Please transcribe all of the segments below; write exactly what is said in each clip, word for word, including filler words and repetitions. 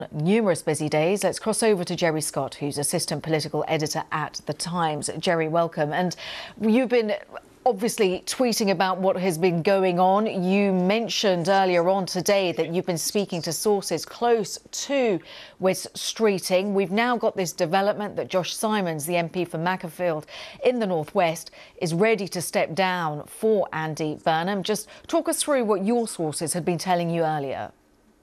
Numerous busy days. Let's cross over to Gerry Scott, who's assistant political editor at The Times. Gerry, welcome. And you've been obviously tweeting about what has been going on. You mentioned earlier on today that you've been speaking to sources close to Wes Streeting. We've now got this development that Josh Simons, the M P for Macclesfield in the North West, is ready to step down for Andy Burnham. Just talk us through what your sources had been telling you earlier.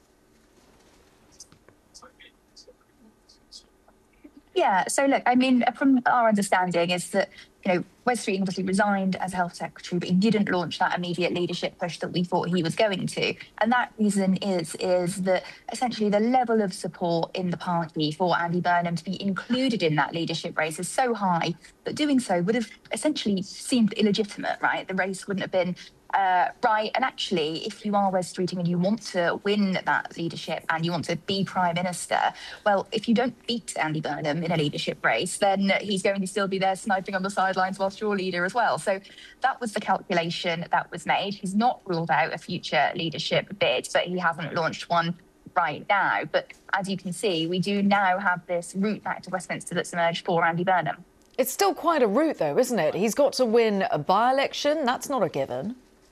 Yeah, so look, I mean, from our understanding is that, you know, Wes Streeting obviously resigned as Health Secretary, but he didn't launch that immediate leadership push that we thought he was going to. And that reason is, is that essentially the level of support in the party for Andy Burnham to be included in that leadership race is so high that doing so would have essentially seemed illegitimate, right? The race wouldn't have been Uh, right. And actually, if you are Wes Streeting and you want to win that leadership and you want to be Prime Minister, well, if you don't beat Andy Burnham in a leadership race, then he's going to still be there sniping on the sidelines whilst you're leader as well. So that was the calculation that was made. He's not ruled out a future leadership bid, but he hasn't launched one right now. But as you can see, we do now have this route back to Westminster that's emerged for Andy Burnham. It's still quite a route, though, isn't it? He's got to win a by-election. That's not a given.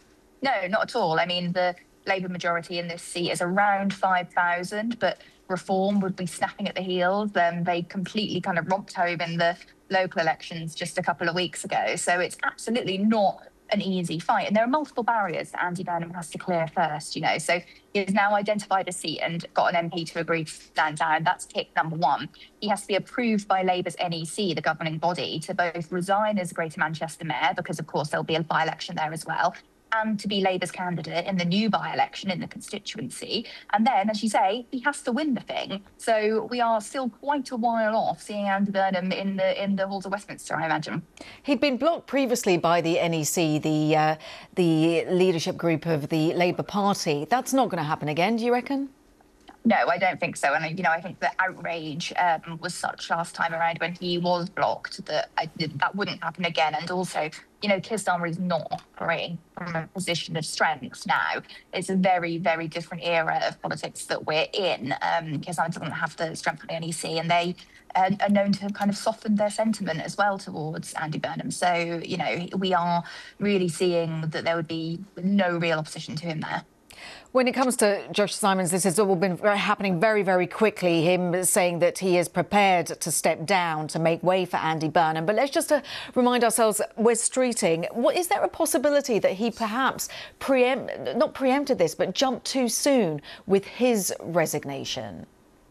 No, not at all. I mean, the Labour majority in this seat is around five thousand, but Reform would be snapping at the heels. Um, they completely kind of romped home in the local elections just a couple of weeks ago. So it's absolutely not an easy fight. And there are multiple barriers that Andy Burnham has to clear first, you know. So he has now identified a seat and got an M P to agree to stand down. That's tick number one. He has to be approved by Labour's N E C, the governing body, to both resign as Greater Manchester Mayor, because, of course, there'll be a by-election there as well, and to be Labour's candidate in the new by-election in the constituency. And then, as you say, he has to win the thing. So we are still quite a while off seeing Andy Burnham in the in the halls of Westminster, I imagine. He'd been blocked previously by the N E C, the uh, the leadership group of the Labour Party. That's not going to happen again, do you reckon? No, I don't think so. And, you know, I think the outrage um, was such last time around when he was blocked that I, that wouldn't happen again. And also, you know, Keir Starmer is not operating from a position of strength now. It's a very, very different era of politics that we're in. Um, Keir Starmer doesn't have the strength of the N E C, and they uh, are known to have kind of softened their sentiment as well towards Andy Burnham. So, you know, we are really seeing that there would be no real opposition to him there. When it comes to Josh Simons, this has all been happening very, very quickly, him saying that he is prepared to step down to make way for Andy Burnham. But let's just uh, remind ourselves, Wes Streeting, what, is there a possibility that he perhaps preempt, not preempted this, but jumped too soon with his resignation?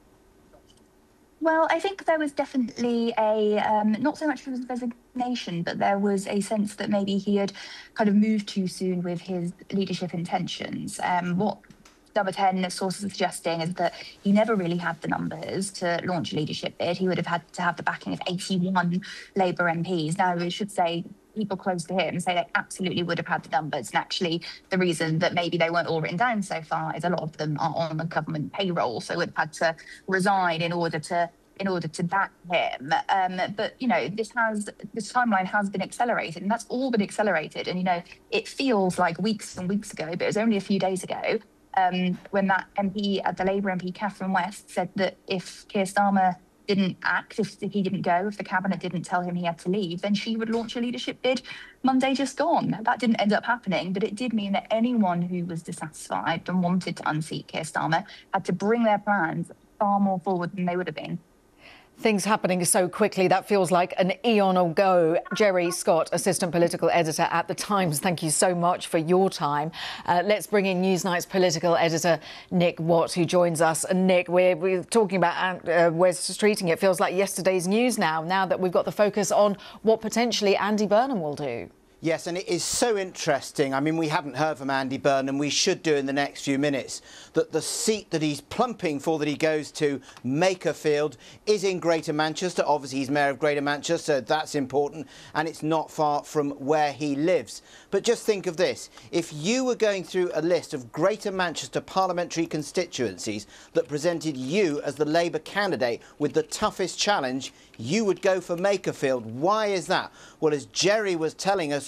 Well, I think there was definitely a, um, not so much for his resignation, but there was a sense that maybe he had kind of moved too soon with his leadership intentions. Um, what Number ten sources are suggesting is that he never really had the numbers to launch a leadership bid. He would have had to have the backing of eighty-one Labour M Ps. Now, we should say people close to him say they absolutely would have had the numbers. And actually, the reason that maybe they weren't all written down so far is a lot of them are on the government payroll, so would have had to resign in order to in order to back him. Um, but, you know, this has this timeline has been accelerated, and that's all been accelerated. And, you know, it feels like weeks and weeks ago, but it was only a few days ago um, when that M P, uh, the Labour M P, Catherine West, said that if Keir Starmer didn't act, if, if he didn't go, if the cabinet didn't tell him he had to leave, then she would launch a leadership bid Monday just gone. That didn't end up happening, but it did mean that anyone who was dissatisfied and wanted to unseat Keir Starmer had to bring their plans far more forward than they would have been. Things happening so quickly, that feels like an eon ago. Gerry Scott, assistant political editor at The Times, thank you so much for your time. Uh, let's bring in Newsnight's political editor, Nick Watt, who joins us. And Nick, we're, we're talking about uh, Wes Streeting. It feels like yesterday's news now, now that we've got the focus on what potentially Andy Burnham will do. Yes, and it is so interesting. I mean, we haven't heard from Andy Burnham. We should do in the next few minutes. That the seat that he's plumping for, that he goes to, Makerfield, is in Greater Manchester. Obviously, he's Mayor of Greater Manchester. That's important. And it's not far from where he lives. But just think of this. If you were going through a list of Greater Manchester parliamentary constituencies that presented you as the Labour candidate with the toughest challenge, you would go for Makerfield. Why is that? Well, as Gerry was telling us,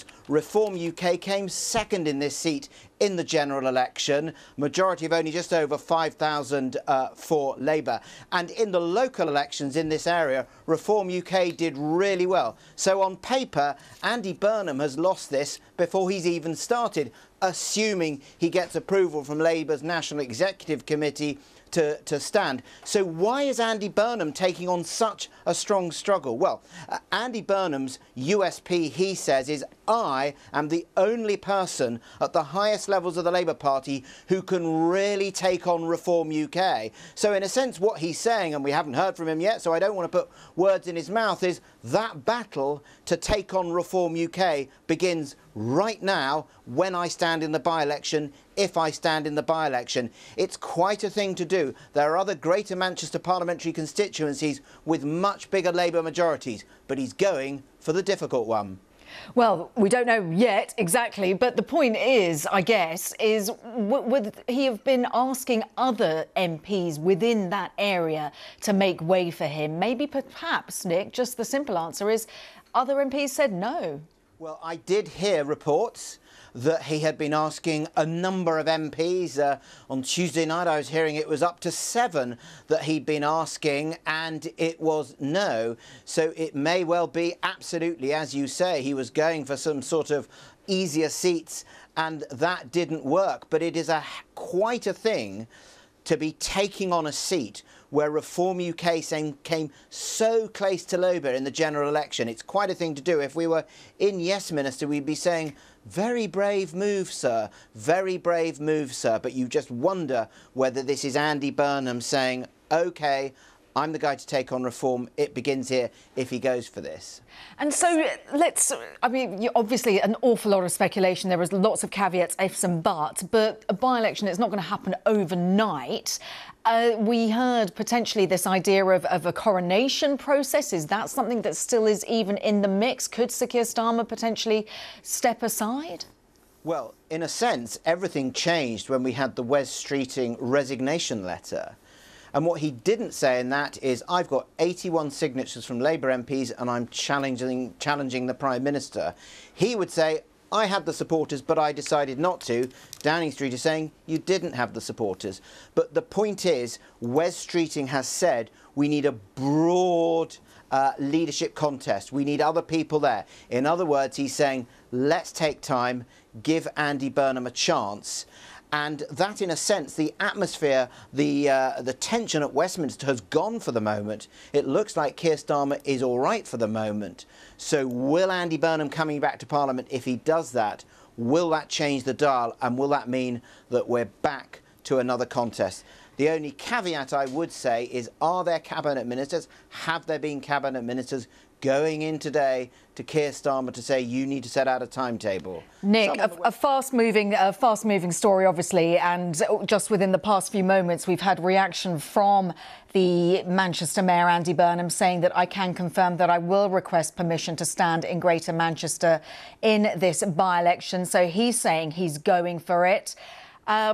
Reform U K came second in this seat in the general election, majority of only just over five thousand uh, for Labour. And in the local elections in this area, Reform U K did really well. So on paper, Andy Burnham has lost this before he's even started, assuming he gets approval from Labour's National Executive Committee to, to stand. So why is Andy Burnham taking on such a strong struggle? Well, uh, Andy Burnham's U S P, he says, is I am the only person at the highest levels of the Labour Party who can really take on Reform U K. So in a sense, what he's saying, and we haven't heard from him yet, so I don't want to put words in his mouth, is that battle to take on Reform U K begins right now when I stand in the by-election, if I stand in the by-election. It's quite a thing to do. There are other Greater Manchester parliamentary constituencies with much bigger Labour majorities, but he's going for the difficult one. Well, we don't know yet exactly, but the point is, I guess, is would he have been asking other M Ps within that area to make way for him? Maybe, perhaps, Nick, just the simple answer is other M Ps said no. Well, I did hear reports that he had been asking a number of M Ps. Uh, on Tuesday night, I was hearing it was up to seven that he'd been asking, and it was no. So it may well be absolutely, as you say, he was going for some sort of easier seats, and that didn't work. But it is a quite a thing to be taking on a seat where Reform U K came so close to Labour in the general election. It's quite a thing to do. If we were in Yes Minister, we'd be saying, very brave move, sir. Very brave move, sir. But you just wonder whether this is Andy Burnham saying, OK, I'm the guy to take on Reform. It begins here if he goes for this. And so let's, I mean, obviously an awful lot of speculation. There was lots of caveats, ifs and buts, but a by-election is not going to happen overnight. Uh, we heard potentially this idea of, of a coronation process. Is that something that still is even in the mix? Could Sir Keir Starmer potentially step aside? Well, in a sense, everything changed when we had the Wes Streeting resignation letter. And what he didn't say in that is, I've got eighty-one signatures from Labour M Ps and I'm challenging, challenging the Prime Minister. He would say, I had the supporters, but I decided not to. Downing Street is saying, you didn't have the supporters. But the point is, Wes Streeting has said, we need a broad uh, leadership contest. We need other people there. In other words, he's saying, let's take time, give Andy Burnham a chance. And that, in a sense, the atmosphere, the uh, the tension at Westminster has gone for the moment. It looks like Keir Starmer is all right for the moment. So will Andy Burnham coming back to Parliament, if he does that, will that change the dial? And will that mean that we're back to another contest? The only caveat I would say is, are there cabinet ministers? Have there been cabinet ministers going in today to Keir Starmer to say, you need to set out a timetable? Nick, a, a fast-moving a fast-moving story, obviously, and just within the past few moments, we've had reaction from the Manchester Mayor, Andy Burnham, saying that I can confirm that I will request permission to stand in Greater Manchester in this by-election. So he's saying he's going for it. Uh,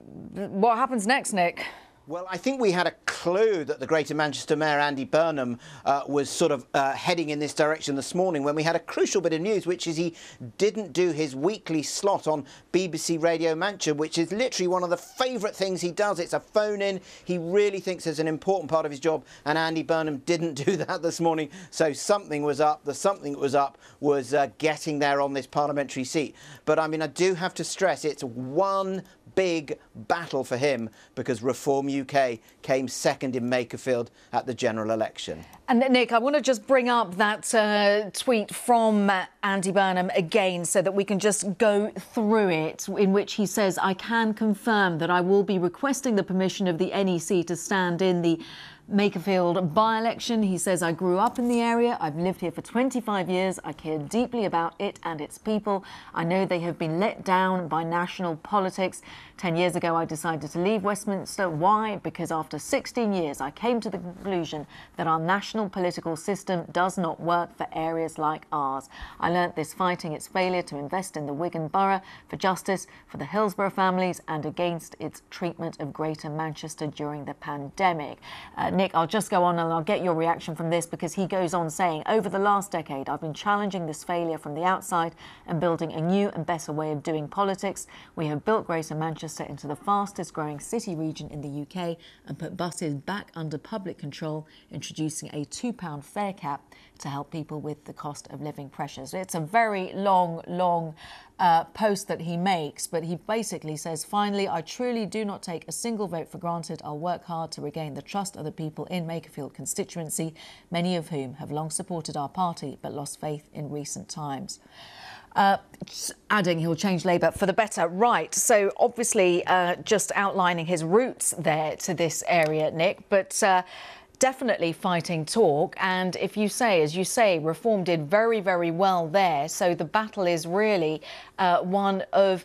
what happens next, Nick? Well, I think we had a clue that the Greater Manchester Mayor, Andy Burnham, uh, was sort of uh, heading in this direction this morning when we had a crucial bit of news, which is he didn't do his weekly slot on B B C Radio Manchester, which is literally one of the favourite things he does. It's a phone-in. He really thinks it's an important part of his job, and Andy Burnham didn't do that this morning. So something was up. The something that was up was uh, getting there on this parliamentary seat. But, I mean, I do have to stress it's one big battle for him because Reform U K came second in Makerfield at the general election. And Nick, I want to just bring up that uh, tweet from uh, Andy Burnham again so that we can just go through it, in which he says, I can confirm that I will be requesting the permission of the N E C to stand in the Makerfield by-election. He says, I grew up in the area. I've lived here for twenty-five years. I care deeply about it and its people. I know they have been let down by national politics. Ten years ago, I decided to leave Westminster. Why? Because after sixteen years, I came to the conclusion that our national political system does not work for areas like ours. I I learnt this fighting its failure to invest in the Wigan Borough for justice for the Hillsborough families and against its treatment of Greater Manchester during the pandemic. Uh, Nick, I'll just go on and I'll get your reaction from this, because he goes on saying, over the last decade, I've been challenging this failure from the outside and building a new and better way of doing politics. We have built Greater Manchester into the fastest growing city region in the U K and put buses back under public control, introducing a two pound fare cap to help people with the cost of living pressures. It's a very long, long uh, post that he makes, but he basically says, finally, I truly do not take a single vote for granted. I'll work hard to regain the trust of the people in Makerfield constituency, many of whom have long supported our party but lost faith in recent times. Uh, adding he'll change Labour for the better. Right, so obviously uh, just outlining his roots there to this area, Nick, but uh, definitely fighting talk. And if you say, as you say, Reform did very, very well there. So the battle is really uh, one of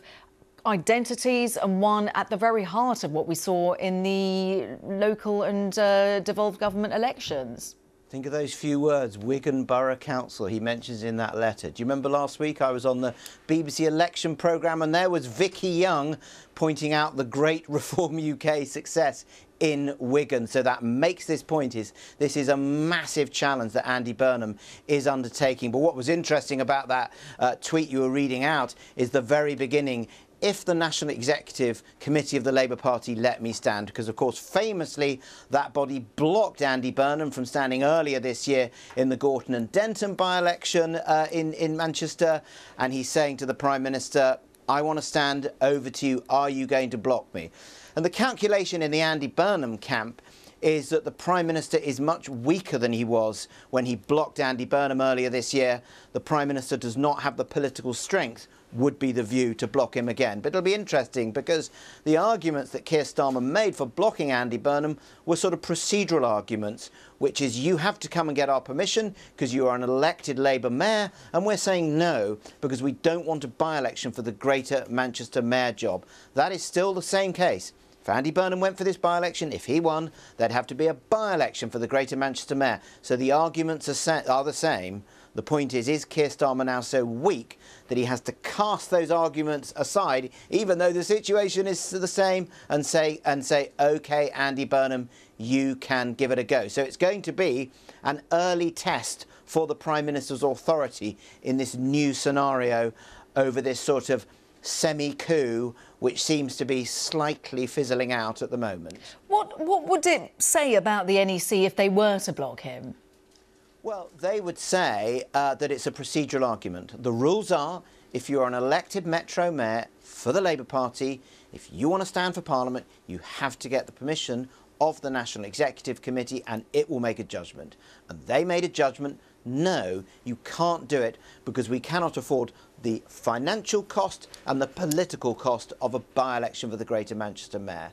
identities and one at the very heart of what we saw in the local and uh, devolved government elections. Think of those few words, Wigan Borough Council, he mentions in that letter. Do you remember last week I was on the B B C election programme and there was Vicky Young pointing out the great Reform U K success in Wigan. So that makes this point is this is a massive challenge that Andy Burnham is undertaking. But what was interesting about that uh, tweet you were reading out is the very beginning. If the National Executive Committee of the Labour Party let me stand, because of course famously that body blocked Andy Burnham from standing earlier this year in the Gorton and Denton by-election uh, in, in Manchester, and he's saying to the Prime Minister, I want to stand, over to you, are you going to block me? And the calculation in the Andy Burnham camp is that the Prime Minister is much weaker than he was when he blocked Andy Burnham earlier this year. The Prime Minister does not have the political strength, would be the view, to block him again. But it'll be interesting because the arguments that Keir Starmer made for blocking Andy Burnham were sort of procedural arguments, which is you have to come and get our permission because you are an elected Labour mayor, and we're saying no because we don't want a by-election for the Greater Manchester mayor job. That is still the same case. If Andy Burnham went for this by-election, if he won, there'd have to be a by-election for the Greater Manchester mayor. So the arguments are, are the same. The point is, is Keir Starmer now so weak that he has to cast those arguments aside, even though the situation is the same, and say, and say, OK, Andy Burnham, you can give it a go. So it's going to be an early test for the Prime Minister's authority in this new scenario over this sort of semi-coup, which seems to be slightly fizzling out at the moment. What, what would it say about the N E C if they were to block him? Well, they would say uh, that it's a procedural argument. The rules are, if you're an elected Metro Mayor for the Labour Party, if you want to stand for Parliament, you have to get the permission of the National Executive Committee and it will make a judgment. And they made a judgment, no, you can't do it because we cannot afford the financial cost and the political cost of a by-election for the Greater Manchester Mayor.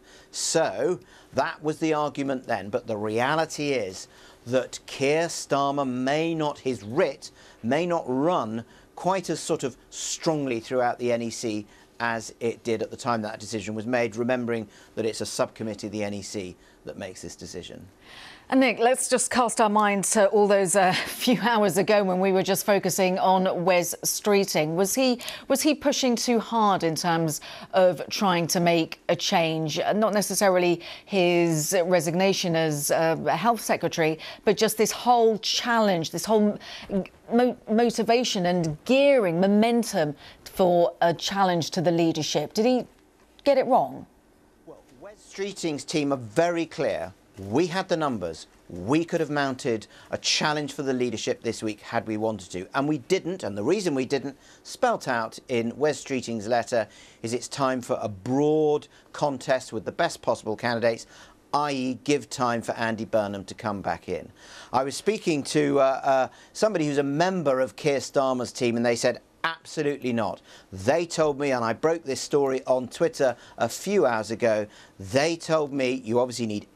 So that was the argument then. But the reality is that Keir Starmer may not, his writ may not run quite as sort of strongly throughout the N E C as it did at the time that decision was made, remembering that it's a subcommittee of the N E C that makes this decision. And Nick, let's just cast our minds to all those uh, few hours ago when we were just focusing on Wes Streeting. Was he was he pushing too hard in terms of trying to make a change? Not necessarily his resignation as uh, health secretary, but just this whole challenge, this whole mo motivation and gearing, momentum for a challenge to the leadership. Did he get it wrong? Well, Wes Streeting's team are very clear. We had the numbers. We could have mounted a challenge for the leadership this week had we wanted to. And we didn't. And the reason we didn't, spelt out in Wes Streeting's letter, is it's time for a broad contest with the best possible candidates, that is give time for Andy Burnham to come back in. I was speaking to uh, uh, somebody who's a member of Keir Starmer's team, and they said, absolutely not. They told me, and I broke this story on Twitter a few hours ago, they told me you obviously need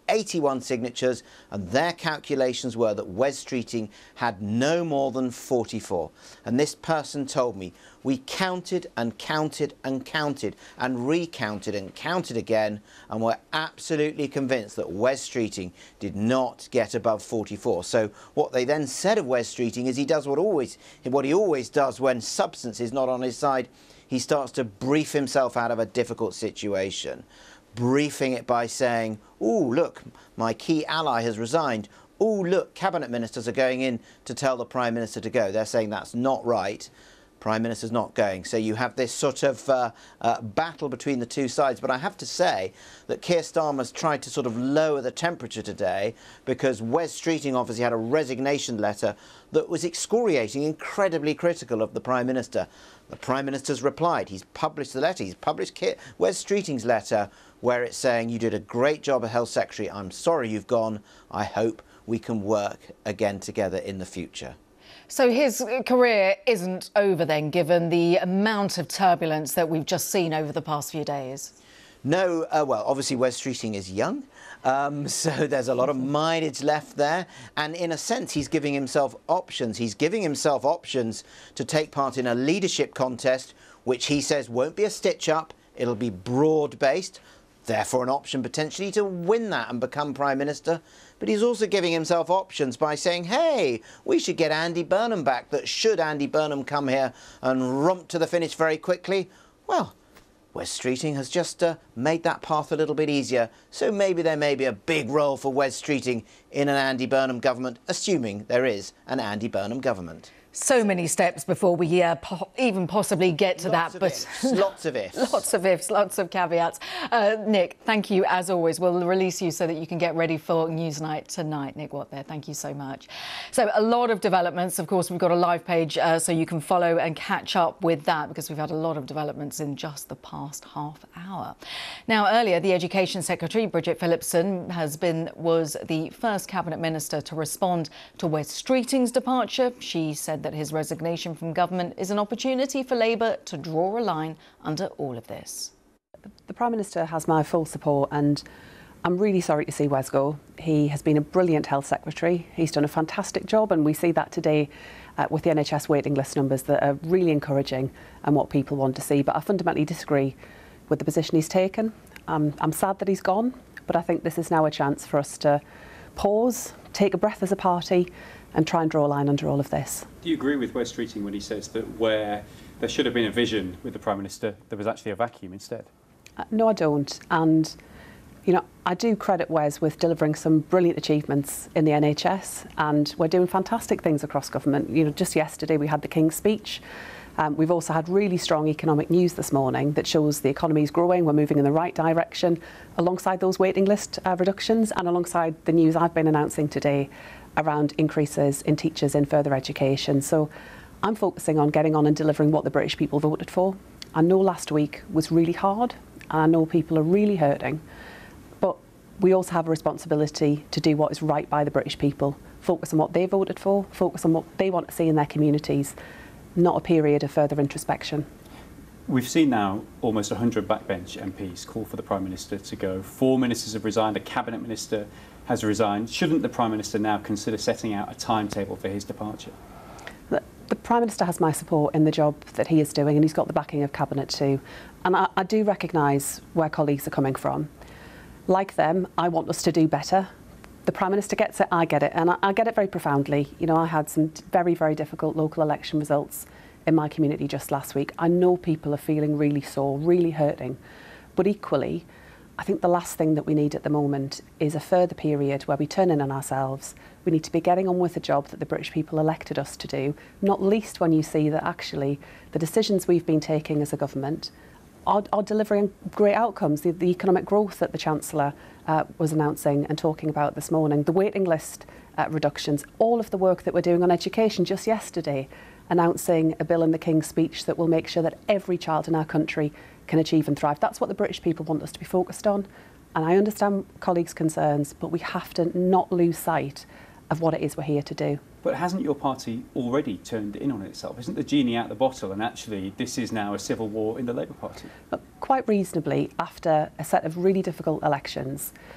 eighty-one signatures, and their calculations were that Wes Streeting had no more than forty-four. And this person told me, we counted and counted and counted and recounted and counted again, and were absolutely convinced that Wes Streeting did not get above forty-four. So what they then said of Wes Streeting is he does what always what he always does when substance is not on his side. He starts to brief himself out of a difficult situation, briefing it by saying, "Oh, look, my key ally has resigned. Oh, look, cabinet ministers are going in to tell the Prime Minister to go." They're saying that's not right. Prime Minister's not going. So you have this sort of uh, uh, battle between the two sides. But I have to say that Keir Starmer's tried to sort of lower the temperature today, because Wes Streeting obviously had a resignation letter that was excoriating, incredibly critical of the Prime Minister. The Prime Minister's replied. He's published the letter. He's published Keir, Wes Streeting's letter, where it's saying, "You did a great job as Health Secretary. I'm sorry you've gone. I hope we can work again together in the future." So his career isn't over then, given the amount of turbulence that we've just seen over the past few days? No, uh, well, obviously Wes Streeting is young, um, so there's a lot of mileage left there. And in a sense, he's giving himself options. He's giving himself options to take part in a leadership contest, which he says won't be a stitch-up. It'll be broad-based. Therefore, an option potentially to win that and become Prime Minister. But he's also giving himself options by saying, hey, we should get Andy Burnham back. That should Andy Burnham come here and romp to the finish very quickly, well, Wes Streeting has just uh, made that path a little bit easier. So maybe there may be a big role for Wes Streeting in an Andy Burnham government, assuming there is an Andy Burnham government. So many steps before we uh, po even possibly get to lots that, but ifs, lots of ifs, lots of ifs, lots of caveats. Uh, Nick, thank you as always. We'll release you so that you can get ready for Newsnight tonight. Nick Watt there, thank you so much. So a lot of developments. Of course, we've got a live page uh, so you can follow and catch up with that, because we've had a lot of developments in just the past half hour. Now, earlier, the Education Secretary Bridget Phillipson has been was the first cabinet minister to respond to Wes Streeting's departure. She said that that his resignation from government is an opportunity for Labour to draw a line under all of this. The Prime Minister has my full support, and I'm really sorry to see Wes go. He has been a brilliant Health Secretary. He's done a fantastic job, and we see that today uh, with the N H S waiting list numbers that are really encouraging and what people want to see. But I fundamentally disagree with the position he's taken. Um, I'm sad that he's gone, but I think this is now a chance for us to pause, take a breath as a party, and try and draw a line under all of this. Do you agree with Wes Streeting when he says that where there should have been a vision with the Prime Minister, there was actually a vacuum instead? Uh, no, I don't. And, you know, I do credit Wes with delivering some brilliant achievements in the N H S, and we're doing fantastic things across government. You know, just yesterday we had the King's Speech. Um, we've also had really strong economic news this morning that shows the economy is growing, we're moving in the right direction, alongside those waiting list uh, reductions and alongside the news I've been announcing today around increases in teachers in further education. So I'm focusing on getting on and delivering what the British people voted for. I know last week was really hard, and I know people are really hurting, but we also have a responsibility to do what is right by the British people, focus on what they voted for, focus on what they want to see in their communities, not a period of further introspection. We've seen now almost one hundred backbench M Ps call for the Prime Minister to go. Four ministers have resigned, a cabinet minister has resigned. Shouldn't the Prime Minister now consider setting out a timetable for his departure? The, the Prime Minister has my support in the job that he is doing, and he's got the backing of Cabinet too. And I, I do recognise where colleagues are coming from. Like them, I want us to do better. The Prime Minister gets it, I get it, and I, I get it very profoundly. You know, I had some very, very difficult local election results in my community just last week. I know people are feeling really sore, really hurting, but equally, I think the last thing that we need at the moment is a further period where we turn in on ourselves. We need to be getting on with the job that the British people elected us to do, not least when you see that actually the decisions we've been taking as a government are, are delivering great outcomes. The, the economic growth that the Chancellor uh, was announcing and talking about this morning, the waiting list uh, reductions, all of the work that we're doing on education just yesterday, announcing a bill in the King's Speech that will make sure that every child in our country can achieve and thrive. That's what the British people want us to be focused on. And I understand colleagues' concerns, but we have to not lose sight of what it is we're here to do. But hasn't your party already turned in on itself? Isn't the genie out the bottle, and actually this is now a civil war in the Labour Party? But quite reasonably, after a set of really difficult elections,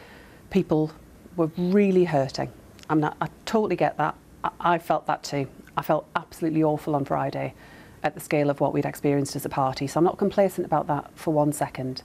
people were really hurting. I mean, I, I totally get that. I, I felt that too. I felt absolutely awful on Friday at the scale of what we'd experienced as a party. So I'm not complacent about that for one second.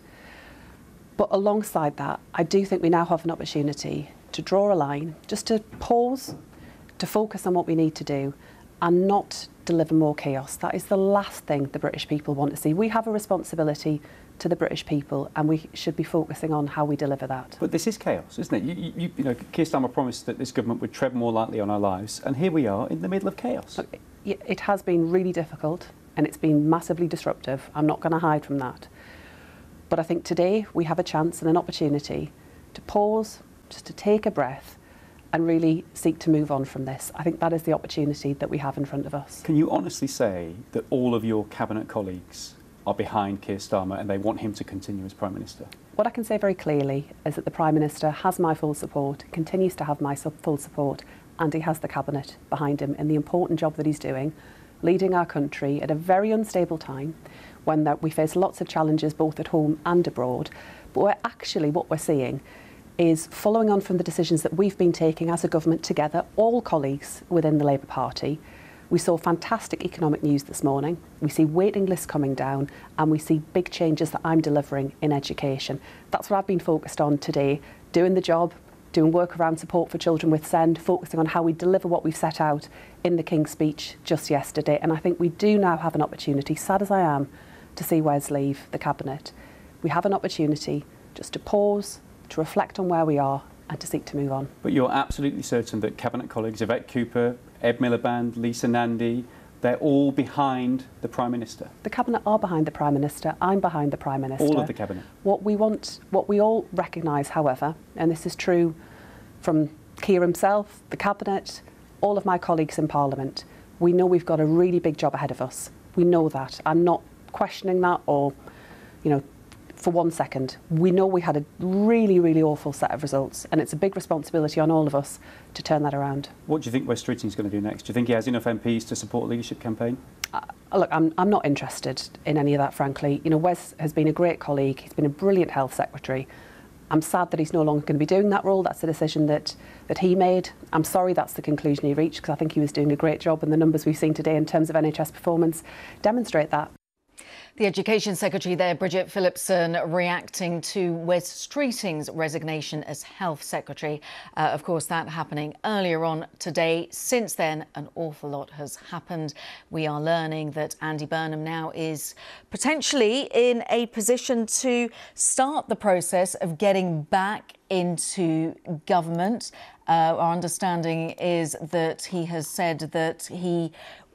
But alongside that, I do think we now have an opportunity to draw a line, just to pause, to focus on what we need to do and not deliver more chaos. That is the last thing the British people want to see. We have a responsibility to the British people and we should be focusing on how we deliver that. But this is chaos, isn't it? You, you, you know, Keir Starmer promised that this government would tread more lightly on our lives, and here we are in the middle of chaos. Look, it has been really difficult and it's been massively disruptive. I'm not going to hide from that. But I think today we have a chance and an opportunity to pause, just to take a breath and really seek to move on from this. I think that is the opportunity that we have in front of us. Can you honestly say that all of your cabinet colleagues are behind Keir Starmer and they want him to continue as Prime Minister? What I can say very clearly is that the Prime Minister has my full support, continues to have my full support, and he has the Cabinet behind him in the important job that he's doing, leading our country at a very unstable time when that we face lots of challenges both at home and abroad. But we're actually, what we're seeing is following on from the decisions that we've been taking as a government together, all colleagues within the Labour Party. We saw fantastic economic news this morning. We see waiting lists coming down and we see big changes that I'm delivering in education. That's what I've been focused on today, doing the job, doing work around support for children with SEND, focusing on how we deliver what we've set out in the King's Speech just yesterday. And I think we do now have an opportunity, sad as I am, to see Wes leave the Cabinet. We have an opportunity just to pause, to reflect on where we are and to seek to move on. But you're absolutely certain that Cabinet colleagues, Yvette Cooper, Ed Miliband, Lisa Nandy, they're all behind the Prime Minister? The Cabinet are behind the Prime Minister. I'm behind the Prime Minister. All of the Cabinet? What we want, what we all recognise, however, and this is true from Keir himself, the Cabinet, all of my colleagues in Parliament, we know we've got a really big job ahead of us. We know that. I'm not questioning that or, you know, for one second. We know we had a really, really awful set of results and it's a big responsibility on all of us to turn that around. What do you think Wes Streeting's going to do next? Do you think he has enough M Ps to support a leadership campaign? Uh, look, I'm, I'm not interested in any of that, frankly. You know, Wes has been a great colleague. He's been a brilliant health secretary. I'm sad that he's no longer going to be doing that role. That's a decision that, that he made. I'm sorry that's the conclusion he reached because I think he was doing a great job and the numbers we've seen today in terms of N H S performance demonstrate that. The Education Secretary there, Bridget Phillipson, reacting to Wes Streeting's resignation as Health Secretary. Uh, of course, that happening earlier on today. Since then, an awful lot has happened. We are learning that Andy Burnham now is potentially in a position to start the process of getting back into government. Uh, our understanding is that he has said that he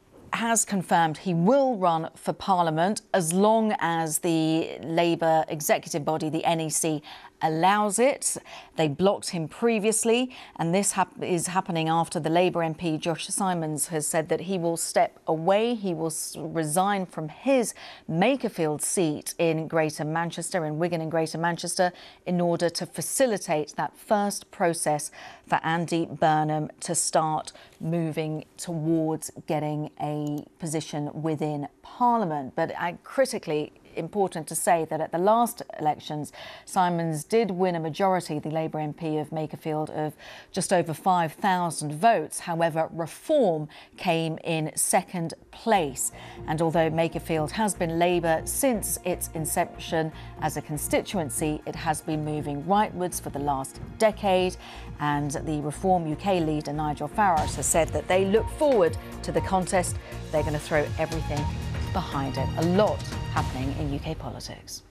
has confirmed he will run for Parliament as long as the Labour executive body, the N E C, allows it. They blocked him previously, and this hap- is happening after the Labour M P Josh Simons has said that he will step away. He will s- resign from his Makerfield seat in Greater Manchester, in Wigan and Greater Manchester, in order to facilitate that first process for Andy Burnham to start moving towards getting a position within Parliament. But uh, critically important to say that at the last elections, Simons did win a majority, the Labour M P of Makerfield, of just over five thousand votes. However, Reform came in second place. And although Makerfield has been Labour since its inception as a constituency, it has been moving rightwards for the last decade. And the Reform U K leader, Nigel Farage, has said that they look forward to the contest. They're going to throw everything behind it. A lot happening in U K politics.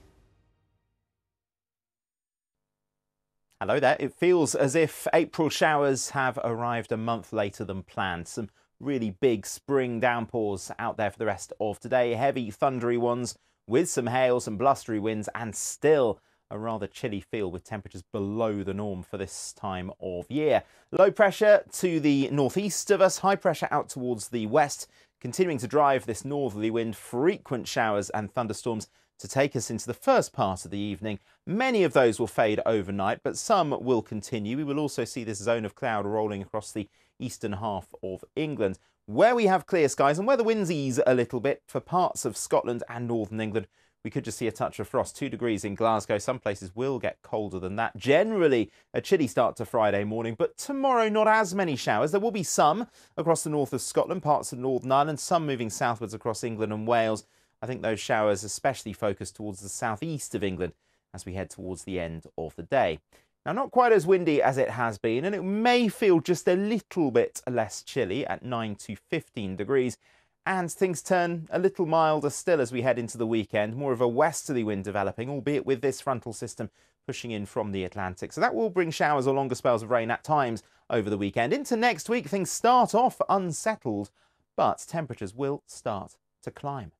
Hello there. It feels as if April showers have arrived a month later than planned. Some really big spring downpours out there for the rest of today. Heavy, thundery ones with some hail, some blustery winds, and still a rather chilly feel with temperatures below the norm for this time of year. Low pressure to the northeast of us, high pressure out towards the west, continuing to drive this northerly wind, frequent showers and thunderstorms to take us into the first part of the evening. Many of those will fade overnight, but some will continue. We will also see this zone of cloud rolling across the eastern half of England. Where we have clear skies and where the winds ease a little bit for parts of Scotland and northern England, we could just see a touch of frost. Two degrees in Glasgow. Some places will get colder than that. Generally, a chilly start to Friday morning, but tomorrow not as many showers. There will be some across the north of Scotland, parts of Northern Ireland, some moving southwards across England and Wales. I think those showers especially focused towards the southeast of England as we head towards the end of the day. Now, not quite as windy as it has been, and it may feel just a little bit less chilly at nine to fifteen degrees. And things turn a little milder still as we head into the weekend. More of a westerly wind developing, albeit with this frontal system pushing in from the Atlantic. So that will bring showers or longer spells of rain at times over the weekend. Into next week, things start off unsettled, but temperatures will start to climb.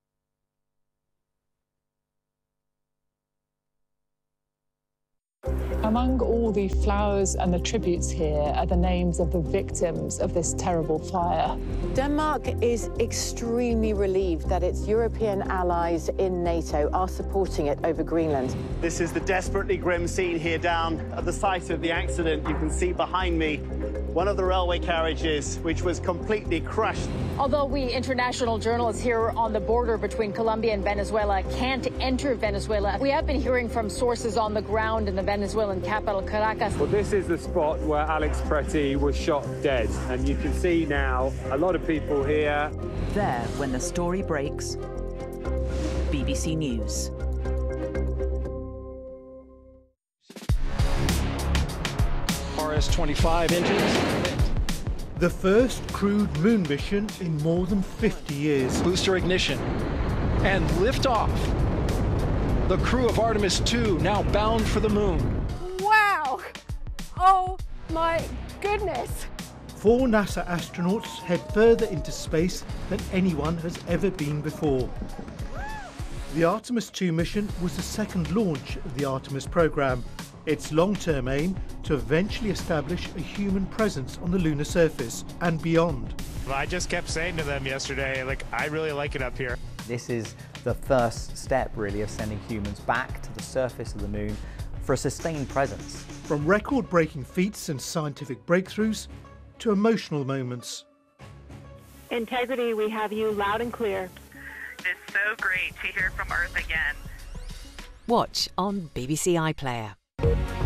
Among all the flowers and the tributes here are the names of the victims of this terrible fire. Denmark is extremely relieved that its European allies in NATO are supporting it over Greenland. This is the desperately grim scene here down at the site of the accident. You can see behind me one of the railway carriages which was completely crushed. Although we international journalists here on the border between Colombia and Venezuela can't enter Venezuela, we have been hearing from sources on the ground in the Venezuelan capital, Caracas. Well, this is the spot where Alex Preti was shot dead, and you can see now a lot of people here. There, when the story breaks, B B C News. R S twenty-five engines. The first crewed moon mission in more than fifty years. Booster ignition and liftoff. The crew of Artemis two now bound for the moon. Wow! Oh my goodness! Four NASA astronauts head further into space than anyone has ever been before. The Artemis two mission was the second launch of the Artemis program. Its long-term aim to eventually establish a human presence on the lunar surface and beyond. I just kept saying to them yesterday, like, I really like it up here. This is the first step, really, of sending humans back to the surface of the moon for a sustained presence. From record-breaking feats and scientific breakthroughs to emotional moments. Integrity, we have you loud and clear. It's so great to hear from Earth again. Watch on B B C iPlayer.